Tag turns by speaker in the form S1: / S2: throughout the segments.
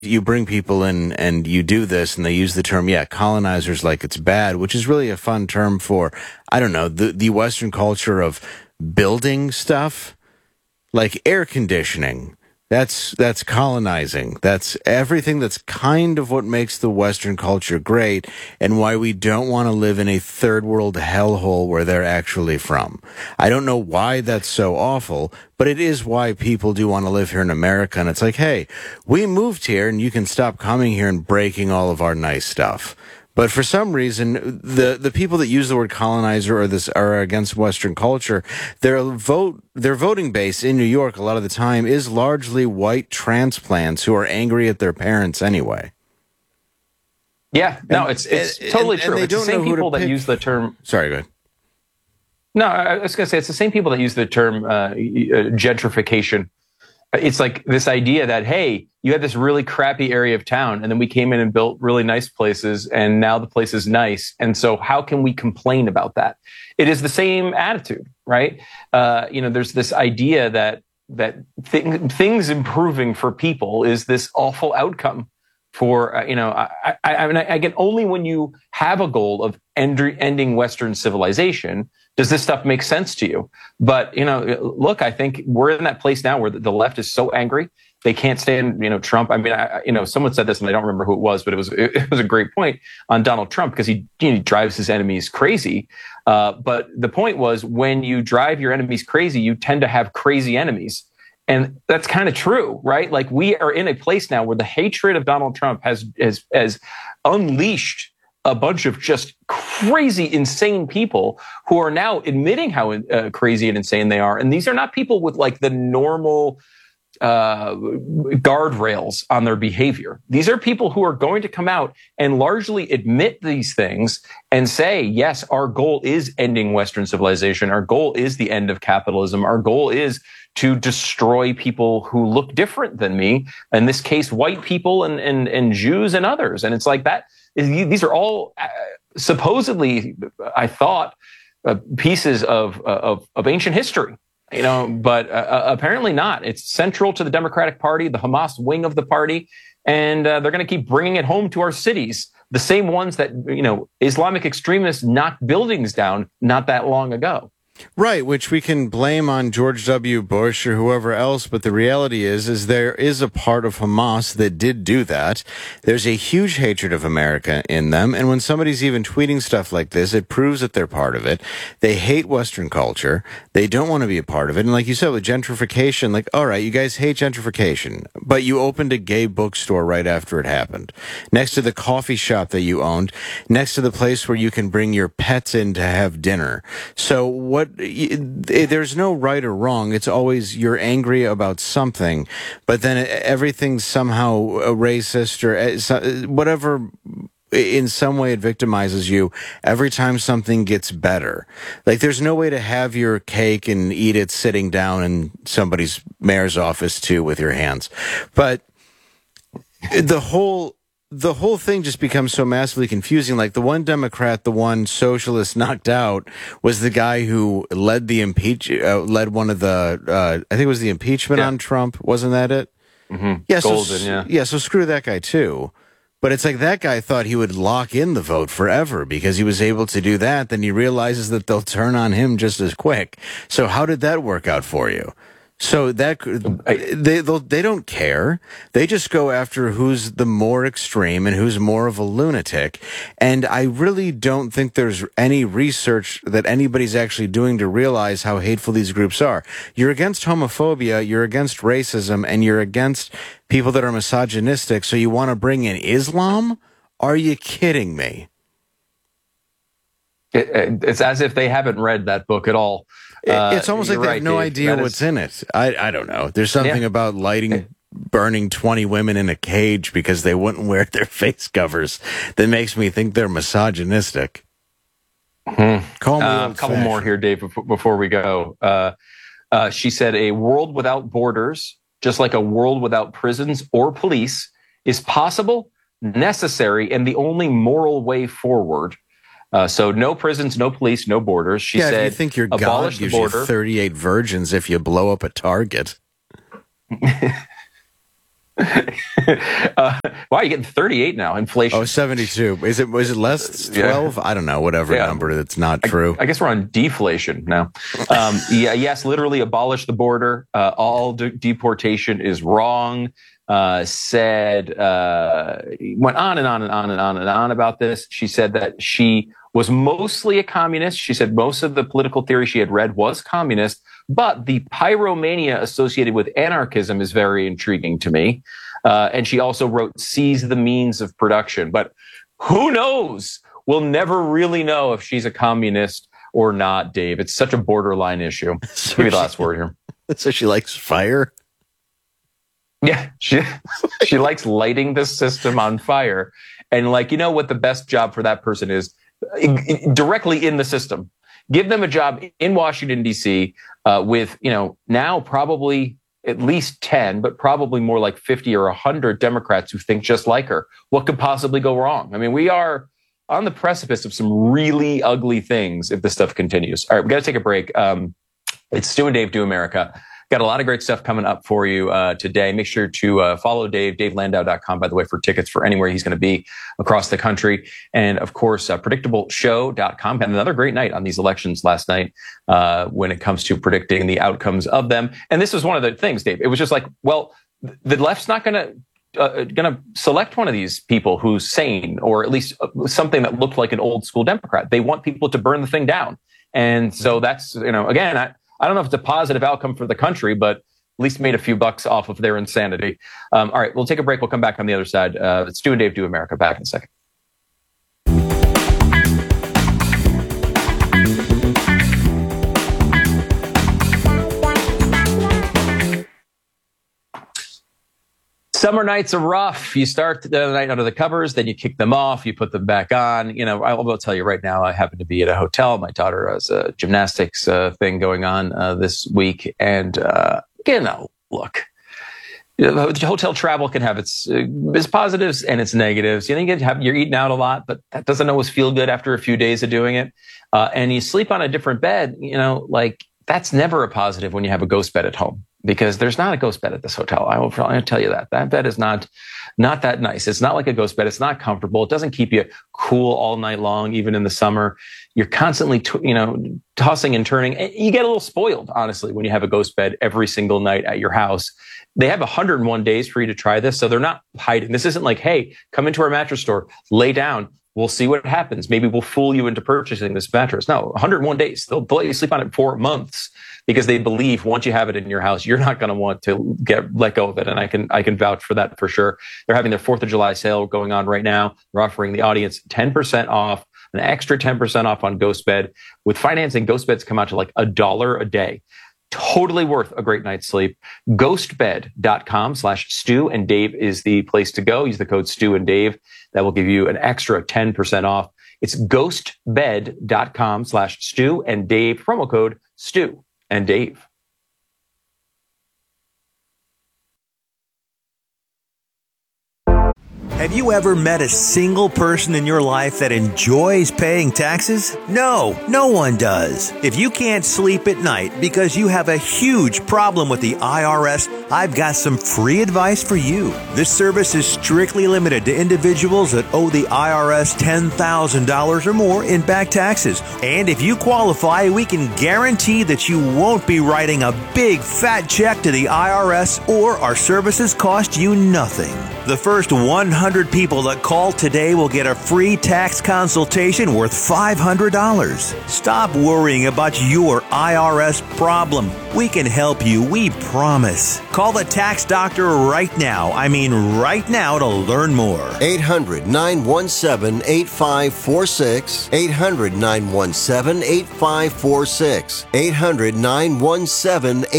S1: you bring people in and you do this, and they use the term, colonizers, like it's bad, which is really a fun term for, I don't know, the Western culture of building stuff, like air conditioning. That's colonizing. That's everything that's kind of what makes the Western culture great and why we don't want to live in a third world hellhole where they're actually from. I don't know why that's so awful, but it is why people do want to live here in America. And it's like, hey, we moved here and you can stop coming here and breaking all of our nice stuff. But for some reason, the people that use the word colonizer are against Western culture. Their voting base in New York a lot of the time is largely white transplants who are angry at their parents anyway.
S2: Yeah, no, it's totally true. It's the same people that use the term.
S1: Sorry, go ahead.
S2: No, I was going to say it's the same people that use the term gentrification. It's like this idea that, hey, you had this really crappy area of town, and then we came in and built really nice places, and now the place is nice. And so how can we complain about that? It is the same attitude, right? There's this idea that things improving for people is this awful outcome for, I mean, again, only when you have a goal of ending Western civilization does this stuff make sense to you. But, look, I think we're in that place now where the left is so angry. They can't stand, Trump. I mean, someone said this and I don't remember who it was, but it was a great point on Donald Trump because he drives his enemies crazy. But the point was, when you drive your enemies crazy, you tend to have crazy enemies. And that's kind of true, right? Like, we are in a place now where the hatred of Donald Trump has unleashed a bunch of just crazy, insane people who are now admitting how crazy and insane they are. And these are not people with like the normal guardrails on their behavior. These are people who are going to come out and largely admit these things and say, yes, our goal is ending Western civilization. Our goal is the end of capitalism. Our goal is to destroy people who look different than me. In this case, white people and Jews and others. And it's like that. These are all supposedly, I thought, pieces of ancient history. But apparently not. It's central to the Democratic Party, the Hamas wing of the party, and they're going to keep bringing it home to our cities. The same ones that, Islamic extremists knocked buildings down not that long ago.
S1: Right, which we can blame on George W. Bush or whoever else, but the reality is there is a part of Hamas that did do that. There's a huge hatred of America in them, and when somebody's even tweeting stuff like this, it proves that they're part of it. They hate Western culture. They don't want to be a part of it. And like you said, with gentrification, like, all right, you guys hate gentrification, but you opened a gay bookstore right after it happened, next to the coffee shop that you owned, next to the place where you can bring your pets in to have dinner. So there's no right or wrong. It's always you're angry about something, but then everything's somehow racist or whatever. In some way, it victimizes you every time something gets better. Like, there's no way to have your cake and eat it sitting down in somebody's mayor's office too with your hands. But the whole thing just becomes so massively confusing. Like, the one Democrat, the one socialist knocked out was the guy who led led one of the, I think it was the impeachment on Trump. Wasn't that it?
S2: Mm-hmm.
S1: Yeah.
S2: Golden,
S1: yeah. So screw that guy too. But it's like that guy thought he would lock in the vote forever because he was able to do that. Then he realizes that they'll turn on him just as quick. So how did that work out for you? So that they don't care. They just go after who's the more extreme and who's more of a lunatic. And I really don't think there's any research that anybody's actually doing to realize how hateful these groups are. You're against homophobia, you're against racism, and you're against people that are misogynistic. So you want to bring in Islam? Are you kidding me?
S2: It's as if they haven't read that book at all.
S1: It's almost like they have no idea what's in it. I don't know. There's something about burning 20 women in a cage because they wouldn't wear their face covers that makes me think they're misogynistic.
S2: Call me a couple more here, Dave, before we go. She said, a world without borders, just like a world without prisons or police, is possible, necessary, and the only moral way forward. So no prisons, no police, no borders. She said,
S1: if you think your God gives you 38 virgins if you blow up a target.
S2: Wow, you're getting 38 now. Inflation.
S1: Oh, 72. Was it less 12? Yeah. I don't know. Whatever number that's not true.
S2: I guess we're on deflation now. Yes, literally abolish the border. All deportation is wrong. Went on and on and on and on and on about this. She said that she was mostly a communist. She said most of the political theory she had read was communist, but the pyromania associated with anarchism is very intriguing to me. And she also wrote, seize the means of production. But who knows? We'll never really know if she's a communist or not, Dave. It's such a borderline issue. Give me the last word here.
S1: So she likes fire?
S2: Yeah, she likes lighting the system on fire. And like, you know what the best job for that person is? Directly in the system. Give them a job in Washington, D.C. With, now probably at least 10, but probably more like 50 or 100 Democrats who think just like her. What could possibly go wrong? I mean, we are on the precipice of some really ugly things if this stuff continues. All right, we got to take a break. It's Stu and Dave Do America. Got a lot of great stuff coming up for you today. Make sure to follow Dave, DaveLandau.com, by the way, for tickets for anywhere he's going to be across the country. And, of course, PredictableShow.com. Had another great night on these elections last night when it comes to predicting the outcomes of them. And this was one of the things, Dave. It was just like, well, the left's not going to select one of these people who's sane, or at least something that looked like an old school Democrat. They want people to burn the thing down. And so that's, again, I don't know if it's a positive outcome for the country, but at least made a few bucks off of their insanity. All right, we'll take a break. We'll come back on the other side. It's Stu and Dave Do America. Back in a second. Summer nights are rough. You start the night under the covers, then you kick them off, you put them back on. I will tell you right now, I happen to be at a hotel. My daughter has a gymnastics thing going on this week. And, look, the hotel travel can have its positives and its negatives. You're eating out a lot, but that doesn't always feel good after a few days of doing it. And you sleep on a different bed, that's never a positive when you have a ghost bed at home. Because there's not a ghost bed at this hotel. I'll tell you that. That bed is not that nice. It's not like a ghost bed. It's not comfortable. It doesn't keep you cool all night long, even in the summer. You're constantly, tossing and turning. You get a little spoiled, honestly, when you have a ghost bed every single night at your house. They have 101 days for you to try this, so they're not hiding. This isn't like, hey, come into our mattress store, lay down. We'll see what happens. Maybe we'll fool you into purchasing this mattress. No, 101 days. They'll let you sleep on it for months because they believe once you have it in your house, you're not going to want to let go of it. And I can vouch for that for sure. They're having their 4th of July sale going on right now. They're offering the audience 10% off, an extra 10% off on GhostBed. With financing, GhostBeds come out to like $1 a day. Totally worth a great night's sleep. Ghostbed.com/Stu and Dave is the place to go. Use the code Stu and Dave. That will give you an extra 10% off. It's ghostbed.com/Stu and Dave. Promo code Stu and Dave.
S3: Have you ever met a single person in your life that enjoys paying taxes? No, no one does. If you can't sleep at night because you have a huge problem with the IRS, I've got some free advice for you. This service is strictly limited to individuals that owe the IRS $10,000 or more in back taxes. And if you qualify, we can guarantee that you won't be writing a big fat check to the IRS, or our services cost you nothing. The first 100 people that call today will get a free tax consultation worth $500. Stop worrying about your IRS problem. We can help you, we promise. Call the tax doctor right now. I mean right now, to learn more.
S4: 800-917-8546. 800-917-8546.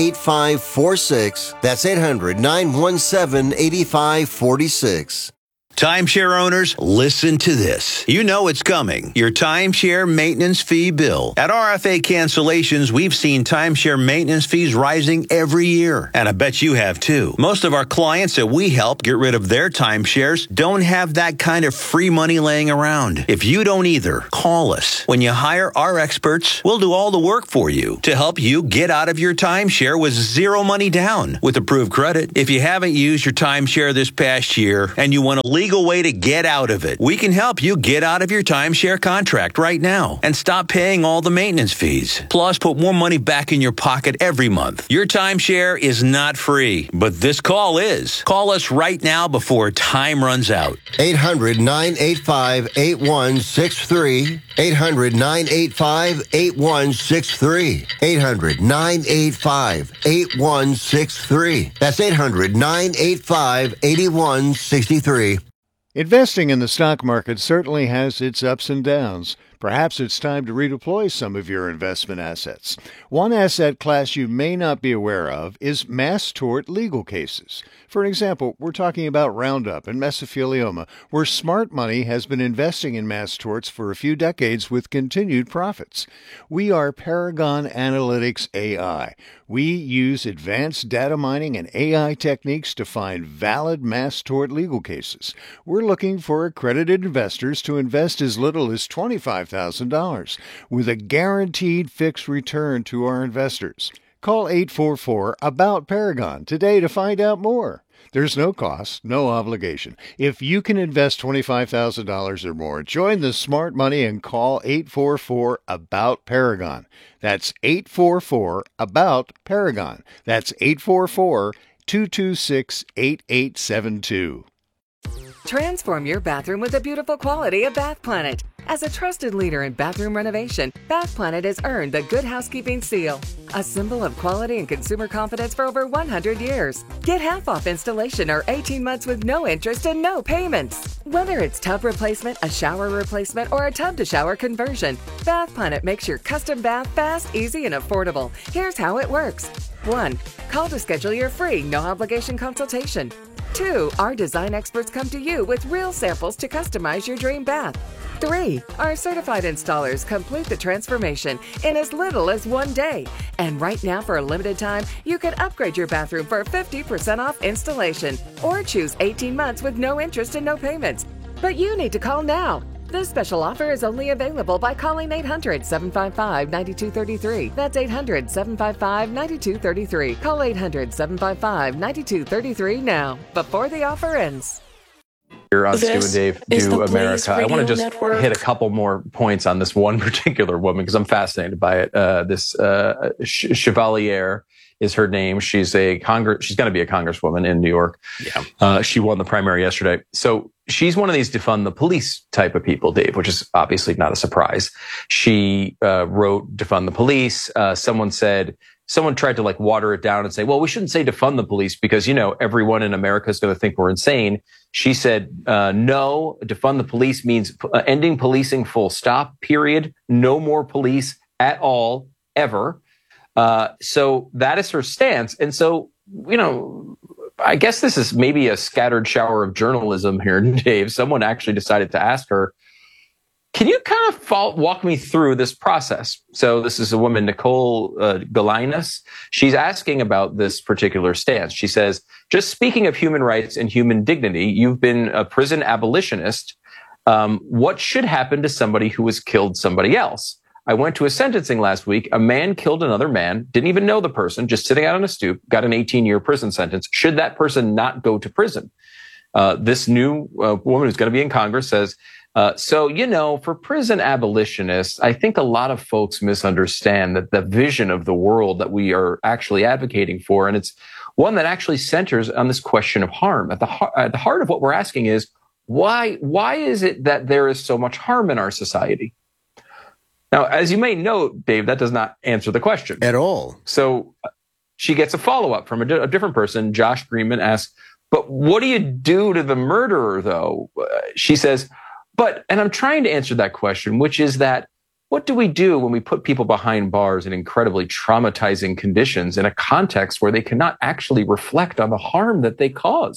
S4: 800-917-8546. That's 800-917-8546.
S3: Timeshare owners, listen to this. You know it's coming. Your timeshare maintenance fee bill. At RFA Cancellations, we've seen timeshare maintenance fees rising every year. And I bet you have too. Most of our clients that we help get rid of their timeshares don't have that kind of free money laying around. If you don't either, call us. When you hire our experts, we'll do all the work for you to help you get out of your timeshare with zero money down with approved credit. If you haven't used your timeshare this past year and you want a legal way to get out of it, we can help you get out of your timeshare contract right now and stop paying all the maintenance fees. Plus, put more money back in your pocket every month. Your timeshare is not free, but this call is. Call us right now before time runs out.
S4: 800-985-8163. 800-985-8163. 800-985-8163. That's 800-985-8163.
S5: Investing in the stock market certainly has its ups and downs. Perhaps it's time to redeploy some of your investment assets. One asset class you may not be aware of is mass tort legal cases. For example, we're talking about Roundup and mesothelioma, where smart money has been investing in mass torts for a few decades with continued profits. We are Paragon Analytics AI. We use advanced data mining and AI techniques to find valid mass tort legal cases. We're looking for accredited investors to invest as little as $25,000 with a guaranteed fixed return to our investors. Call 844-ABOUT-PARAGON today to find out more. There's no cost, no obligation. If you can invest $25,000 or more, join the smart money and call 844-ABOUT-PARAGON. That's 844-ABOUT-PARAGON. That's 844-226-8872.
S6: Transform your bathroom with the beautiful quality of Bath Planet. As a trusted leader in bathroom renovation, Bath Planet has earned the Good Housekeeping seal, a symbol of quality and consumer confidence for over 100 years. Get half off installation or 18 months with no interest and no payments. Whether it's tub replacement, a shower replacement, or a tub-to-shower conversion, Bath Planet makes your custom bath fast, easy, and affordable. Here's how it works. 1. Call to schedule your free, no-obligation consultation. 2. Our design experts come to you with real samples to customize your dream bath. 3. Our certified installers complete the transformation in as little as 1 day. And right now, for a limited time, you can upgrade your bathroom for 50% off installation or choose 18 months with no interest and no payments. But you need to call now. This special offer is only available by calling 800-755-9233. That's 800-755-9233. Call 800-755-9233 now, before the offer ends.
S2: Here on Stu and Dave Do America. I want to just hit a couple more points on this one particular woman because I'm fascinated by it. This Chevalier is her name. She's going to be a congresswoman in New York. Yeah. She won the primary yesterday. So she's one of these defund the police type of people, Dave, which is obviously not a surprise. She wrote defund the police. Someone tried to water it down and say, well, we shouldn't say defund the police because, everyone in America is going to think we're insane. She said, no, defund the police means ending policing full stop, period. No more police at all, ever. So that is her stance. And so, I guess this is maybe a scattered shower of journalism here, Dave. Someone actually decided to ask her, can you kind of walk me through this process? So this is a woman, Nicole Galinas. She's asking about this particular stance. She says, just speaking of human rights and human dignity, you've been a prison abolitionist. What should happen to somebody who has killed somebody else? I went to a sentencing last week. A man killed another man, didn't even know the person, just sitting out on a stoop, got an 18-year prison sentence. Should that person not go to prison? This new woman who's going to be in Congress says, for prison abolitionists, I think a lot of folks misunderstand that the vision of the world that we are actually advocating for, and it's one that actually centers on this question of harm. At the heart of what we're asking is, why is it that there is so much harm in our society? Now, as you may note, Dave, that does not answer the question.
S1: At all.
S2: So she gets a follow-up from a different person. Josh Greenman asks, but what do you do to the murderer, though? She says, and I'm trying to answer that question, which is that what do we do when we put people behind bars in incredibly traumatizing conditions in a context where they cannot actually reflect on the harm that they cause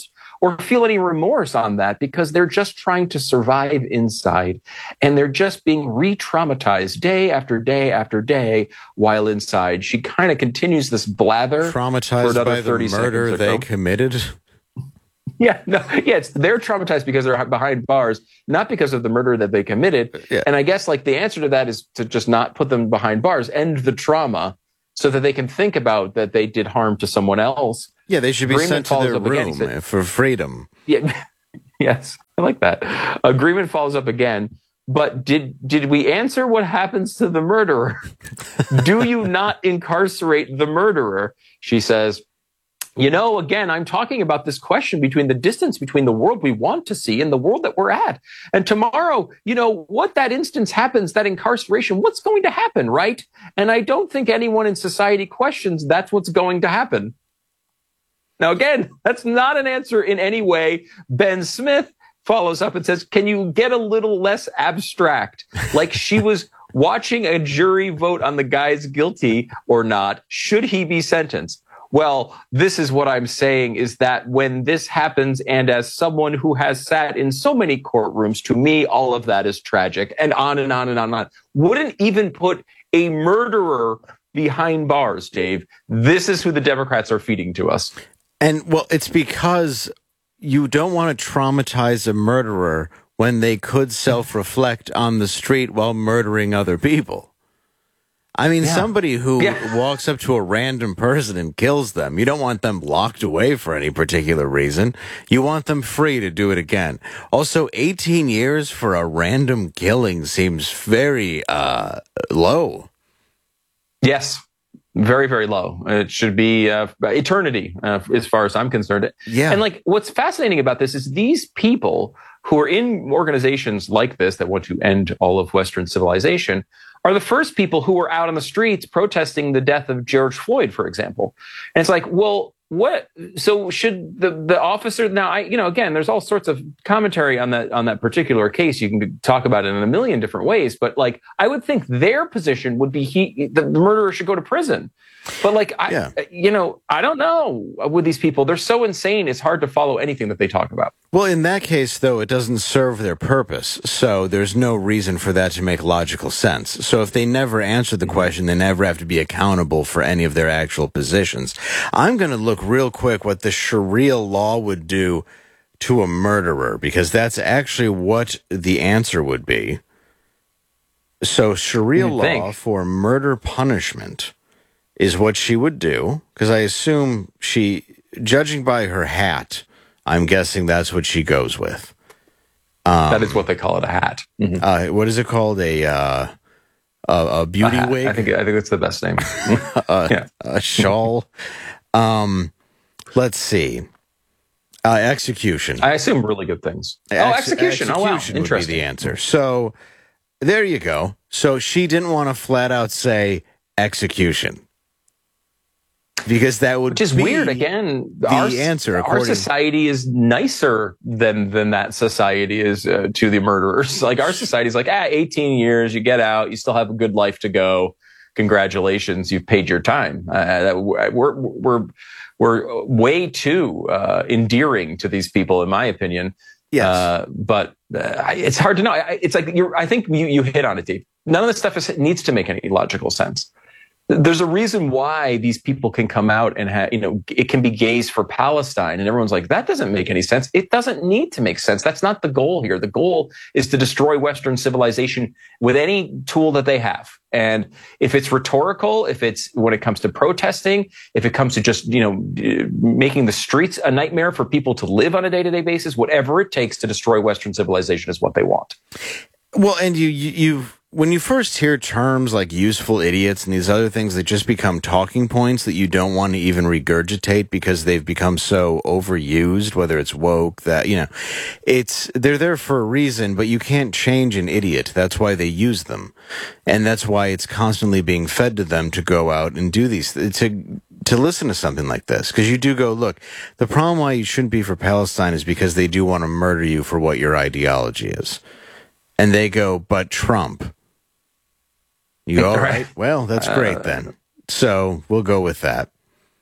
S2: or feel any remorse on that, because they're just trying to survive inside, and they're just being re-traumatized day after day after day while inside. She kind of continues this blather
S1: Traumatized by the murder they committed.
S2: Yeah, they're traumatized because they're behind bars, not because of the murder that they committed.
S1: Yeah.
S2: And I guess like the answer to that is to just not put them behind bars, end the trauma, so that they can think about that they did harm to someone else.
S1: Yeah, they should be
S2: Agreement
S1: sent to their
S2: follows up again.
S1: room
S2: He said-
S1: for freedom.
S2: Yeah, yes, I like that. Agreement follows up again. But did we answer what happens to the murderer? Do you not incarcerate the murderer? She says, you know, again, I'm talking about this question between the distance between the world we want to see and the world that we're at. And tomorrow, you know, what that instance happens, that incarceration, what's going to happen, right? And I don't think anyone in society questions that's what's going to happen. Now, again, that's not an answer in any way. Ben Smith follows up and says, can you get a little less abstract? Like she was watching a jury vote on the guy's guilty or not. Should he be sentenced? Well, this is what I'm saying, is that when this happens, and as someone who has sat in so many courtrooms, to me, all of that is tragic, and on and on and on and on. Wouldn't even put a murderer behind bars, Dave. This is who the Democrats are feeding to us.
S1: And, well, it's because you don't want to traumatize a murderer when they could self-reflect on the street while murdering other people. I mean, somebody who walks up to a random person and kills them, you don't want them locked away for any particular reason. You want them free to do it again. Also, 18 years for a random killing seems very low.
S2: Yes, very, very low. It should be eternity, as far as I'm concerned.
S1: Yeah.
S2: And like, what's fascinating about this is these people who are in organizations like this that want to end all of Western civilization are the first people who were out on the streets protesting the death of George Floyd, for example. And it's like, well, what? So should the officer now? Again, there's all sorts of commentary on that particular case. You can talk about it in a million different ways, but like, I would think their position would be the murderer should go to prison. But like, I don't know with these people. They're so insane. It's hard to follow anything that they talk about.
S1: Well, in that case, though, it doesn't serve their purpose. So there's no reason for that to make logical sense. So if they never answer the question, they never have to be accountable for any of their actual positions. I'm going to look real quick what the Sharia law would do to a murderer, because that's actually what the answer would be. So Sharia law for murder punishment is what she would do, because I assume judging by her hat, I'm guessing that's what she goes with.
S2: That is what they call it, a hat. Mm-hmm.
S1: What is it called? A beauty wig?
S2: I think that's the best name.
S1: A shawl. Let's see. Execution.
S2: I assume really good things. Execution. Oh, wow.
S1: Execution would
S2: Interesting.
S1: be the answer. So there you go. So she didn't want to flat out say execution, because that would
S2: Which is
S1: be
S2: weird. Again,
S1: the answer.
S2: Our society is nicer than that society is to the murderers. Like our society is like, 18 years, you get out, you still have a good life to go. Congratulations, you've paid your time. We're way too endearing to these people, in my opinion.
S1: Yes,
S2: but it's hard to know. It's like I think you hit on it, Dave. None of this stuff needs to make any logical sense. There's a reason why these people can come out and it can be gays for Palestine, and everyone's like, that doesn't make any sense. It doesn't need to make sense. That's not the goal here. The goal is to destroy Western civilization with any tool that they have. And if it's rhetorical, if it's when it comes to protesting, if it comes to just, making the streets a nightmare for people to live on a day-to-day basis, whatever it takes to destroy Western civilization is what they want.
S1: Well, and you when you first hear terms like useful idiots and these other things that just become talking points that you don't want to even regurgitate because they've become so overused, whether it's woke, that, they're there for a reason, but you can't change an idiot. That's why they use them. And that's why it's constantly being fed to them to go out and do these, to listen to something like this. Because you do go, look, the problem why you shouldn't be for Palestine is because they do want to murder you for what your ideology is. And they go, but Trump. You go, all right, well, that's great then. So we'll go with that.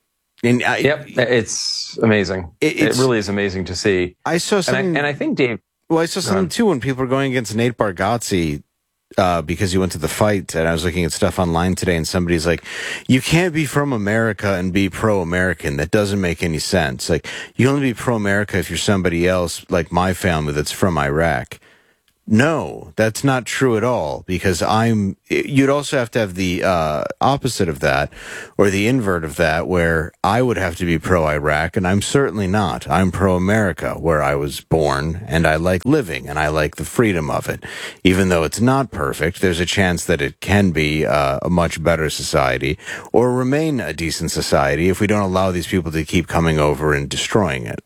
S2: Yep, it's amazing. It really is amazing to see.
S1: I saw something,
S2: and I think Dave.
S1: Well, I saw something too when people were going against Nate Bargatze because he went to the fight, and I was looking at stuff online today, and somebody's like, "You can't be from America and be pro-American. That doesn't make any sense. Like, you only be pro-America if you're somebody else, like my family, that's from Iraq." No, that's not true at all, because you'd also have to have the opposite of that, or the invert of that, where I would have to be pro-Iraq, and I'm certainly not. I'm pro-America, where I was born, and I like living, and I like the freedom of it. Even though it's not perfect, there's a chance that it can be a much better society, or remain a decent society if we don't allow these people to keep coming over and destroying it.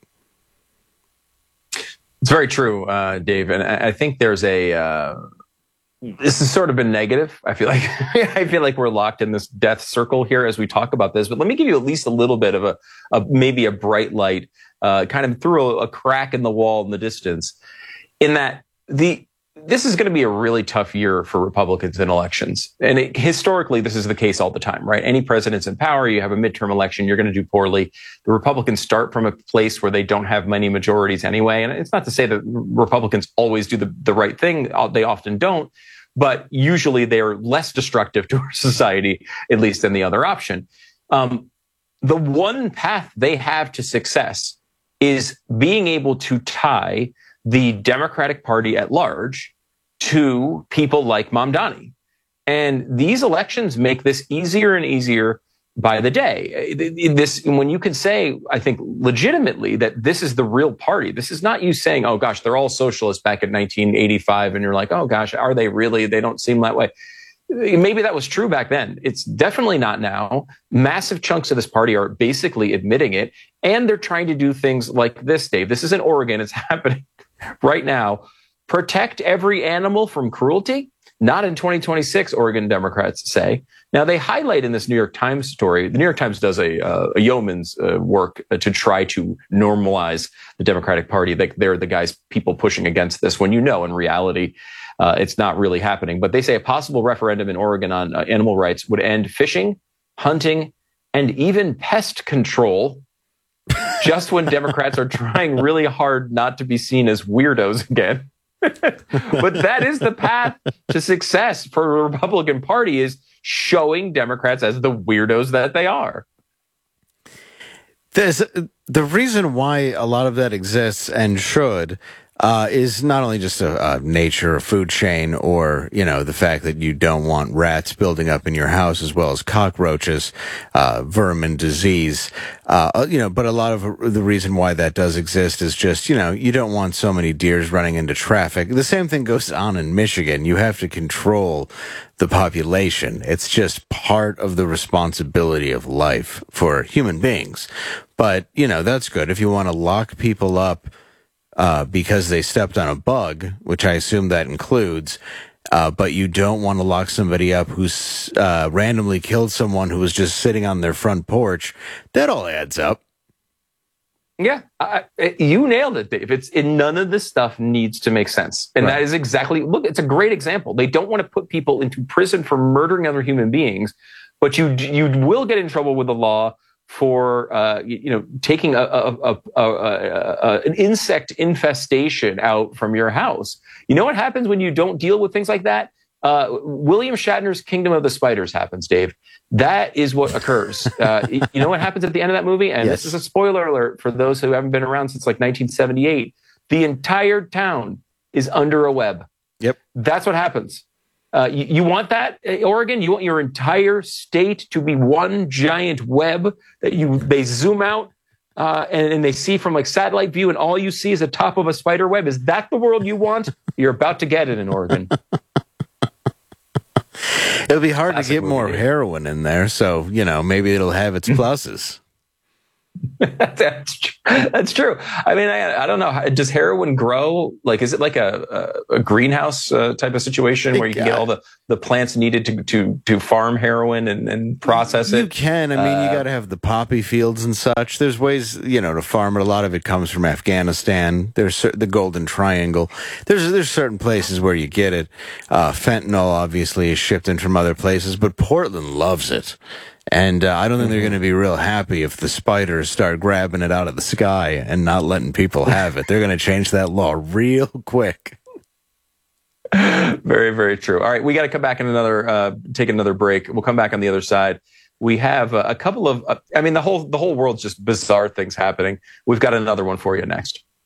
S2: It's very true, Dave, and I think there's this has sort of been negative. I feel like we're locked in this death circle here as we talk about this. But let me give you at least a little bit of maybe a bright light, kind of through a crack in the wall in the distance, in that this is going to be a really tough year for Republicans in elections. And historically, this is the case all the time, right? Any president's in power, you have a midterm election, you're going to do poorly. The Republicans start from a place where they don't have many majorities anyway. And it's not to say that Republicans always do the right thing. They often don't. But usually they are less destructive to our society, at least than the other option. The one path they have to success is being able to tie the Democratic Party at large to people like Mamdani. And these elections make this easier and easier by the day. When you can say, I think legitimately, that this is the real party. This is not you saying, oh gosh, they're all socialists back in 1985. And you're like, oh gosh, are they really? They don't seem that way. Maybe that was true back then. It's definitely not now. Massive chunks of this party are basically admitting it. And they're trying to do things like this, Dave. This is in Oregon. It's happening right now. Protect every animal from cruelty. Not in 2026, Oregon Democrats say. Now, they highlight in this New York Times story, the New York Times does a yeoman's work to try to normalize the Democratic Party. They're the people pushing against this, when in reality, it's not really happening. But they say a possible referendum in Oregon on animal rights would end fishing, hunting, and even pest control, just when Democrats are trying really hard not to be seen as weirdos again. But that is the path to success for the Republican Party, is showing Democrats as the weirdos that they are.
S1: The reason why a lot of that exists and should is not only just a nature, a food chain, or, the fact that you don't want rats building up in your house, as well as cockroaches, vermin, disease, but a lot of the reason why that does exist is just, you don't want so many deers running into traffic. The same thing goes on in Michigan. You have to control the population. It's just part of the responsibility of life for human beings. But, that's good. If you want to lock people up because they stepped on a bug, which I assume that includes, but you don't want to lock somebody up who's randomly killed someone who was just sitting on their front porch, that all adds up.
S2: Yeah, you nailed it, Dave. None of this stuff needs to make sense. And That is exactly, look, it's a great example. They don't want to put people into prison for murdering other human beings, but you will get in trouble with the law for taking an insect infestation out from your house. You know what happens when you don't deal with things like that? William Shatner's Kingdom of the Spiders happens, Dave. That is what occurs. You know what happens at the end of that movie? And This is a spoiler alert for those who haven't been around since like 1978. The entire town is under a web.
S1: Yep. That's
S2: what happens. You want that, Oregon? You want your entire state to be one giant web that they zoom out and they see from like satellite view, and all you see is the top of a spider web? Is that the world you want? You're about to get it in Oregon.
S1: It'll be hard to get more heroin in there, so, maybe it'll have its pluses.
S2: That's true. I mean, I don't know. Does heroin grow? Like, is it like a greenhouse type of situation where you can get all the plants needed to farm heroin and process it?
S1: You can. I mean, you got to have the poppy fields and such. There's ways, to farm it. A lot of it comes from Afghanistan. There's the Golden Triangle. There's certain places where you get it. Fentanyl obviously is shipped in from other places, but Portland loves it. And I don't think they're going to be real happy if the spiders start grabbing it out of the sky and not letting people have it. They're going to change that law real quick.
S2: Very, very true. All right, we got to come back and take another break. We'll come back on the other side. We have a couple of, the whole world's just bizarre things happening. We've got another one for you next.